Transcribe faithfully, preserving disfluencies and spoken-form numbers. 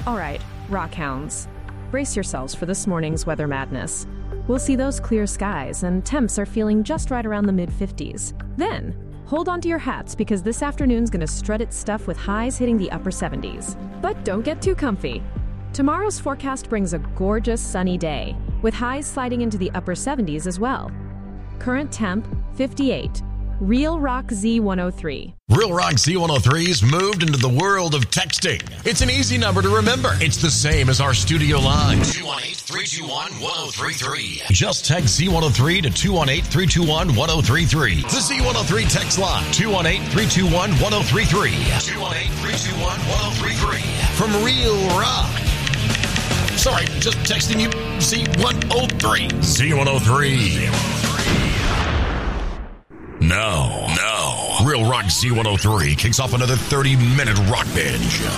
All right, rockhounds. Brace yourselves for this morning's weather madness. We'll see those clear skies, and temps are feeling just right around the mid fifties. Then, hold on to your hats because this afternoon's gonna strut its stuff with highs hitting the upper seventies. But don't get too comfy. Tomorrow's forecast brings a gorgeous sunny day, with highs sliding into the upper seventies as well. Current temp, fifty-eight. Real Rock Z one oh three. Real Rock Z one oh three's moved into the world of texting. It's an easy number to remember. It's the same as our studio line. two one eight, three two one, one oh three three. Just text Z one oh three to two one eight, three two one, one oh three three. The Z one oh three text line. two one eight, three two one, one oh three three. two one eight, three two one, one oh three three. From Real Rock. Sorry, just texting you Z one oh three. Z one oh three. No, no. Real Rock Z one oh three kicks off another thirty-minute rock binge.